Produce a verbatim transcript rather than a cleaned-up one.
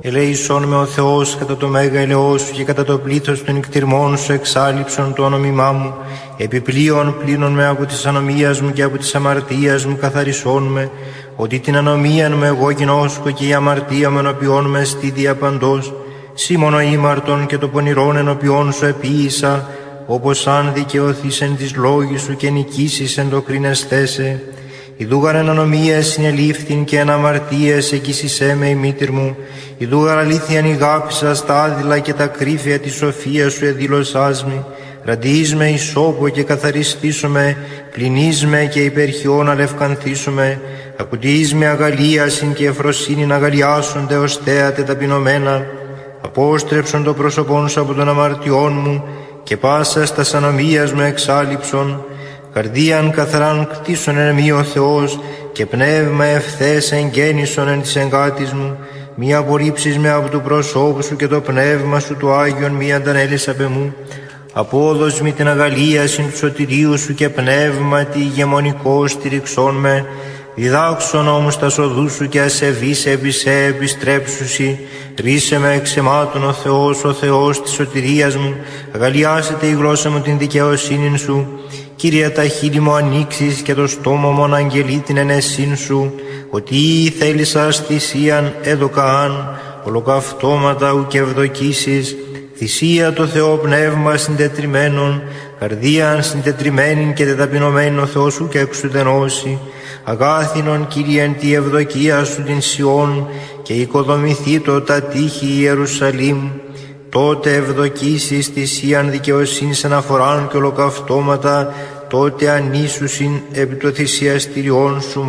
Ελέησόν με ο Θεός κατά το μέγα ελαιό σου και κατά το πλήθος των νικτυρμών σου εξάλληψον το όνομά μου. Επιπλέον πλύνον με από της ανομίας μου και από της αμαρτίας μου καθαρισόν με, ότι την ανομίαν μου εγώ γινώσκω και η αμαρτία μου ενωπιών με στη διαπαντός. Σύ μόνο ήμαρτον και το πονηρόν ενωπιών σου επίησα, όπως αν δικαιωθείς εν της λόγης σου και νικήσεις εν το κρίνεσθέσαι. Ιδούγαρ εν ανομίες συνελήφθην και εν αμαρτίες εκείσισέ με η μήτηρ μου. Ιδούγαρ αλήθειαν ηγάπησα στα άδειλα και τα κρύφια της σοφίας σου εδήλωσάς μη. Ραντιείς με ισόπο και καθαριστήσομαι, πλυνείς με και υπερχιών αλευκανθήσομαι. Ακουτιείς με αγαλίασιν και εφροσύνην αγαλιάσονται ως θέατε ταπεινωμένα. Απόστρεψον το πρόσωπόν σου από των αμαρτιών μου και πάσα στας ανομίας μου εξάλληψον. Καρδίαν καθαράν κτίσον εν μη ο Θεός και πνεύμα ευθές εγγέννησον εν της εγκάτης μου. Μη απορρίψεις με από του προσώπου σου και το πνεύμα σου του Άγιον μη αντανέλεις απ' εμού. Απόδος μη την αγαλίασιν του σωτηρίου σου και πνεύματι ηγεμονικό στηριξών με. Διδάξον όμως τα σοδού σου και ασεβείς επί σε επιστρέψουσι. Ρίσε με εξ εμάτων ο Θεός, ο Θεός της σωτηρίας μου. Αγαλιάσετε η γλώσσα μου την δικαιοσύνην σου. Κύριε, τα χείλη μου ανοίξεις και το στόμα μου αναγγελεί την ενεσύν σου. Ότι θέλησας θυσίαν έδωκαάν, ολοκαυτώματα ου και ευδοκίσεις. Θυσία το Θεό πνεύμα συντετριμένον, καρδίαν συντετριμένην και τεταπεινωμένην ο Θεός σου και εξουδενώσει. Αγάθινον Κύριε εν τη ευδοκία σου την Σιών και οικοδομηθήτω τα τείχη Ιερουσαλήμ. Τότε ευδοκίσεις θυσίαν δικαιοσύνης αναφοράν και ολοκαυτώματα, τότε ανήσουσιν επί το θυσιαστηριών σου